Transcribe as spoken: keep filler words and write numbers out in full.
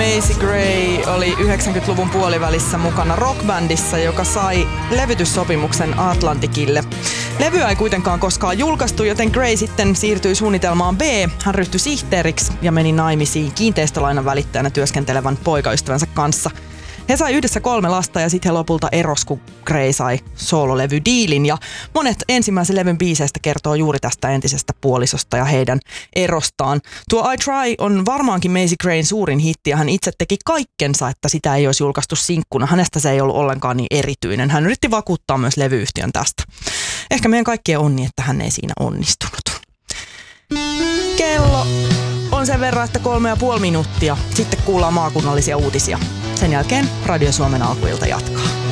Macy Gray oli yhdeksänkymmentäluvun puolivälissä mukana rockbändissa, joka sai levytyssopimuksen Atlanticille. Levyä ei kuitenkaan koskaan julkaistu, joten Gray sitten siirtyi suunnitelmaan B. Hän ryhtyi sihteeriksi ja meni naimisiin kiinteistölainan välittäjänä työskentelevän poikaystävänsä kanssa. He sai yhdessä kolme lasta ja sitten he lopulta eros, kun Gray sai soololevydiilin. Ja monet ensimmäisen levyn biiseistä kertoo juuri tästä entisestä puolisosta ja heidän erostaan. Tuo I Try on varmaankin Macy Grayn suurin hitti ja hän itse teki kaikkensa, että sitä ei olisi julkaistu sinkkuna. Hänestä se ei ollut ollenkaan niin erityinen. Hän yritti vakuuttaa myös levyyhtiön tästä. Ehkä meidän kaikkien onni, että hän ei siinä onnistunut. Kello on sen verran, että kolme ja puoli minuuttia. Sitten kuullaan maakunnallisia uutisia. Sen jälkeen Radio Suomen alkuilta jatkaa.